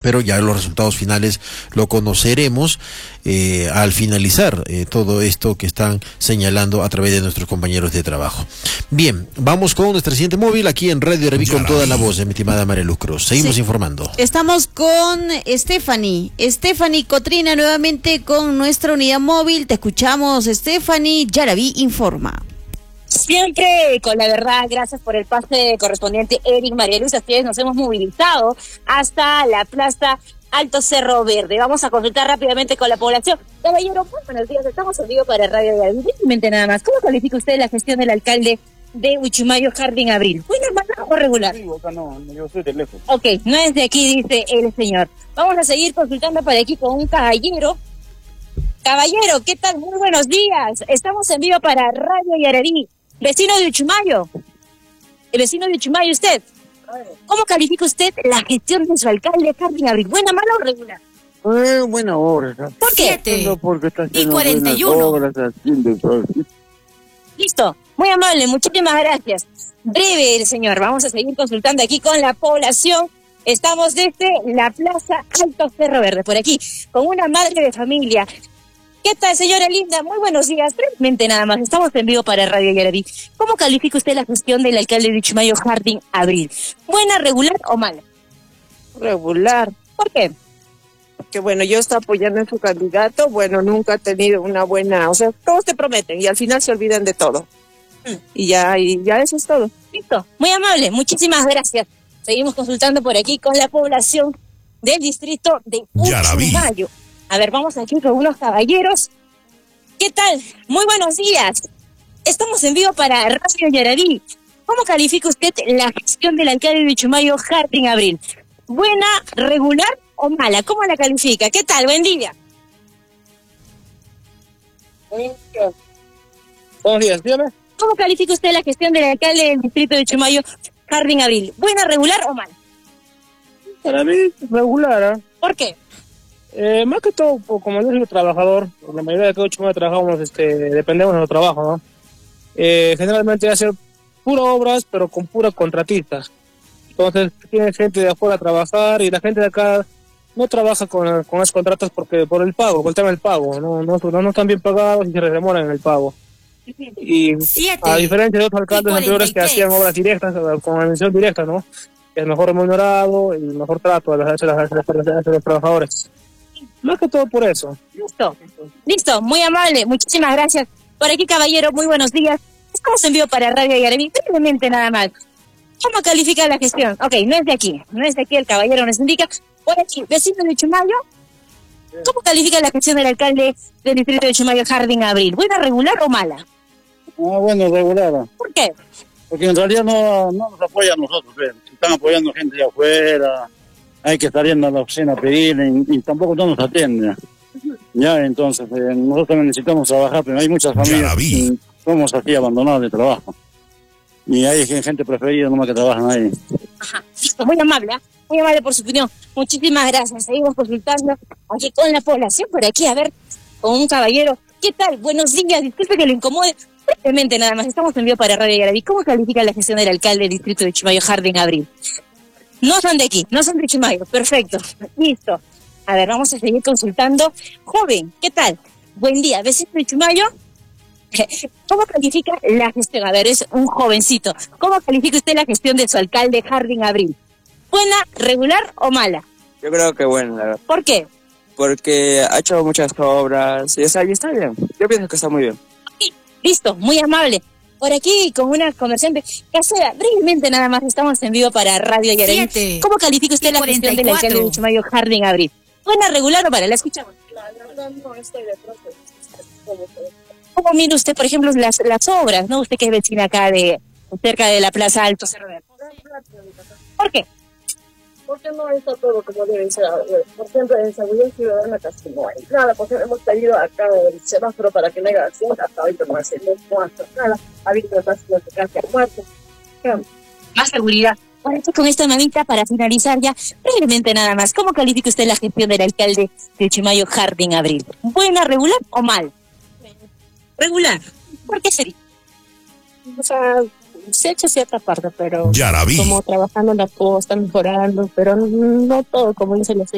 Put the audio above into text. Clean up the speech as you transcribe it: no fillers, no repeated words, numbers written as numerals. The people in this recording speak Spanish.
pero ya los resultados finales lo conoceremos al finalizar todo esto que están señalando a través de nuestros compañeros de trabajo. Bien, vamos con nuestra siguiente móvil aquí en Radio Yaraví con toda la voz de mi estimada Marieluz Cruz. Seguimos informando. Estamos con Stephanie Cotrina nuevamente con nuestra unidad móvil. Te escuchamos, Stephanie. Yaraví informa. Siempre con la verdad, gracias por el pase correspondiente, Eric, Marieluz. Así es, nos hemos movilizado hasta la Plaza Alto Cerro Verde. Vamos a consultar rápidamente con la población. Caballero, muy buenos días, estamos en vivo para Radio Yaraví. Simplemente nada más, ¿cómo califica usted la gestión del alcalde de Uchumayo, Jardín Abril? ¿Buena, mala o regular? Sí, acá no, yo soy de lejos. Ok, no es de aquí, dice el señor. Vamos a seguir consultando por aquí con un caballero. Caballero, ¿qué tal? Muy buenos días. Estamos en vivo para Radio Yaraví. Vecino de Uchumayo. El vecino de Uchumayo, usted. ¿Cómo califica usted la gestión de su alcalde, Jardín Abril? ¿Buena, mala o regular? Buena obra. ¿Por qué? 7:41. Listo. Muy amable, muchísimas gracias. Breve el señor. Vamos a seguir consultando aquí con la población. Estamos desde la Plaza Alto Cerro Verde, por aquí, con una madre de familia. ¿Qué tal, señora linda? Muy buenos días. Brevemente nada más, estamos en vivo para Radio Yaraví. ¿Cómo califica usted la gestión del alcalde de Uchumayo, Jardín Abril? ¿Buena, regular o mala? Regular. ¿Por qué? Porque bueno, yo estoy apoyando en su candidato, bueno, nunca ha tenido una buena, o sea, todos te prometen y al final se olvidan de todo. Y ya eso es todo. Listo. Muy amable, muchísimas gracias. Seguimos consultando por aquí con la población del distrito de Uchumayo. A ver, vamos aquí con unos caballeros. ¿Qué tal? Muy buenos días. Estamos en vivo para Radio Yaraví. ¿Cómo califica usted la gestión del alcalde de Uchumayo, Jardín Abril? ¿Buena, regular o mala? ¿Cómo la califica? ¿Qué tal? Buen día. Buenos días, dígame. ¿Cómo califica usted la gestión del alcalde del distrito de Uchumayo, Jardín Abril? ¿Buena, regular o mala? Para mí, regular. ¿Por qué? Más que todo, como yo soy trabajador, la mayoría de acá de Uchumayo trabajamos, dependemos de nuestro trabajo, ¿no? Generalmente hace puras obras, pero con puras contratistas. Entonces, tiene gente de afuera a trabajar y la gente de acá no trabaja con esos contratos por el pago, por el tema del pago. No están bien pagados y se demoran en el pago. Y a diferencia de otros alcaldes anteriores que hacían obras directas, con emisión directa, ¿no? Es mejor remunerado y mejor trato a los trabajadores. Más que todo por eso. Listo, muy amable, muchísimas gracias. Por aquí, caballero, muy buenos días. Estamos en vivo para Radio Yaraví, brevemente nada más. ¿Cómo califica la gestión? Ok, no es de aquí el caballero nos indica. Por aquí, vecino de Uchumayo, ¿cómo califica la gestión del alcalde del distrito de Uchumayo, Jardín Abril? ¿Buena, regular o mala? Bueno, regular. ¿Por qué? Porque en realidad no nos apoya a nosotros, están apoyando gente de afuera, hay que estar yendo a la oficina a pedir y tampoco no nos atienden. Ya, entonces, nosotros también necesitamos trabajar, pero hay muchas familias que somos aquí abandonados de trabajo. Y hay gente preferida nomás que trabajan ahí. Ajá, listo, muy amable, muy amable por su opinión. Muchísimas gracias. Seguimos consultando aquí con la población por aquí, a ver, con un caballero. ¿Qué tal? Buenos días, disculpe que lo incomode. Brevemente nada más, estamos en vivo para Radio Yaraví. ¿Cómo califica la gestión del alcalde del distrito de Uchumayo, Jardín Abril? No son de aquí, no son de Uchumayo, perfecto, listo. A ver, vamos a seguir consultando. Joven, ¿qué tal? Buen día, vecino de Uchumayo. ¿Cómo califica la gestión? A ver, es un jovencito. ¿Cómo califica usted la gestión de su alcalde, Jardín Abril? ¿Buena, regular o mala? Yo creo que buena, la verdad. ¿Por qué? Porque ha hecho muchas obras y y está bien. Yo pienso que está muy bien. Sí, listo, muy amable. Por aquí con una comerciante casera, brevemente nada más, estamos en vivo para Radio Yaraví. ¿Cómo califica usted la gestión del alcalde de Uchumayo, Jardín Abril? ¿Buena, regular o mala? La escuchamos. No estoy de pronto. ¿Cómo mira usted, por ejemplo, las obras, no? Usted que es vecina acá cerca de la Plaza Alto Cerro Verde. ¿Por qué? Porque no está todo como debe ser. Por ejemplo, en seguridad ciudadana casi no hay nada. Porque hemos pedido acá el semáforo para que no haya acción. Hasta ahorita no hace nada. Ha habido casos de casi muerto. Más seguridad. Por aquí con esta mamita, para finalizar ya, brevemente nada más, ¿cómo califica usted la gestión del alcalde de Uchumayo, Jardín Abril? ¿Buena, regular o mal? Regular. ¿Por qué sería? O sea, se ha hecho cierta parte, pero Yaraví. como trabajando en la costa, mejorando, pero no todo, como dice la